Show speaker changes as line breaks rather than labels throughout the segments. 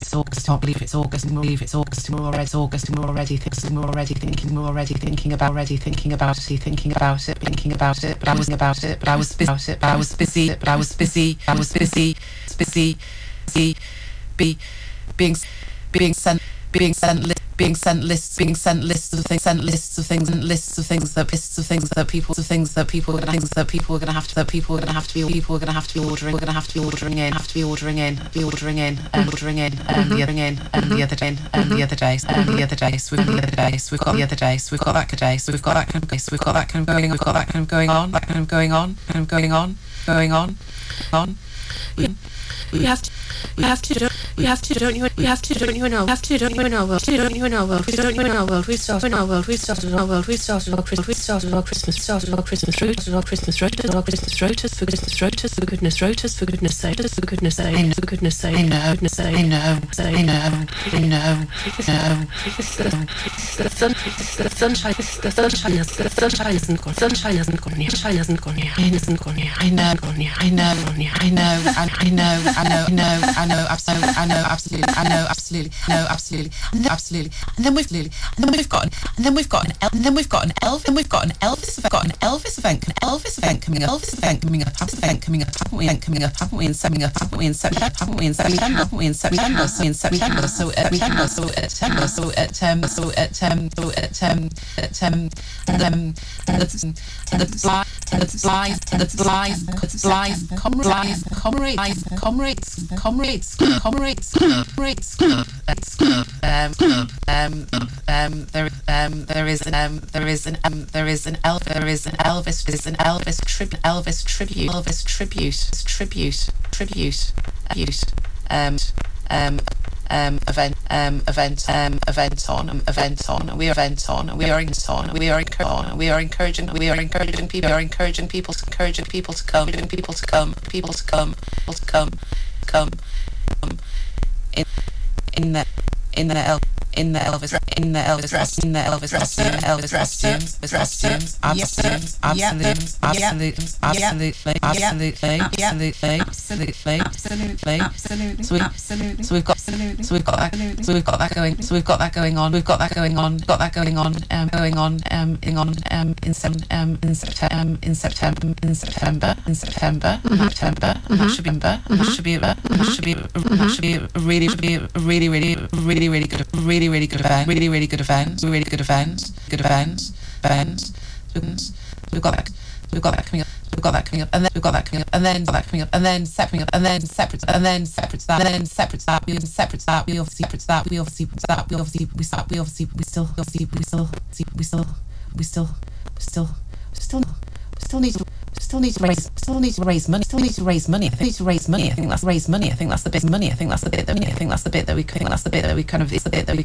it's August, can't believe it's August, and believe it's August, and we're already thinking about it, but I was busy, being sent lists of things that people were going to have to be ordering in the other day. So we've got that going on. You have to, don't you know? We started our Christmas rotas for goodness sake. I know. The sunshine hasn't gone yet. I know, absolutely. And then we've got an Elvis event coming up, haven't we? In September. Elvis tribute we are encouraging people to come in the Elvis So we've got that going on in September. That should be a really good event. We've got that coming up, and then separate that. We still need to raise money. I think that's the bit that we kind of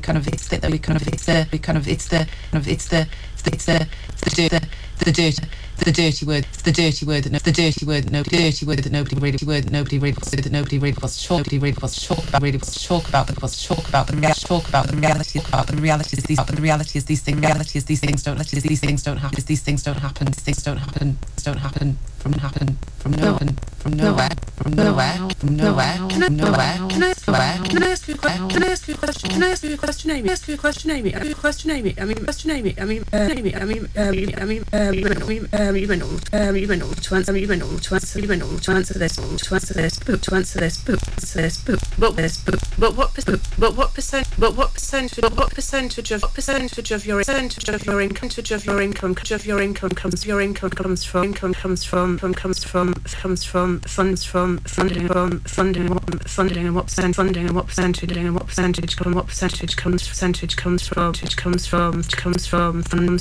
the dirty word that nobody really wants to talk about the realities. These things don't happen from nowhere. Can I ask you a question, Amy? You went on to answer this. What percentage of your income comes from funds from funding, and what percentage comes from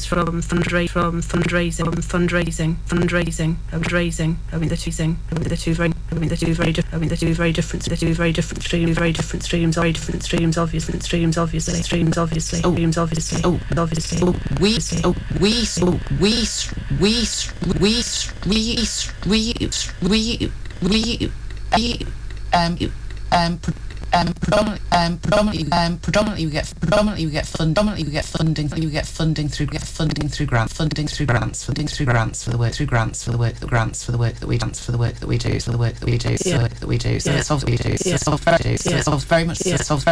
fundraising. I mean, they're two very different streams, obviously. Predominantly we get funding through grants for the work that we do. So it's all very much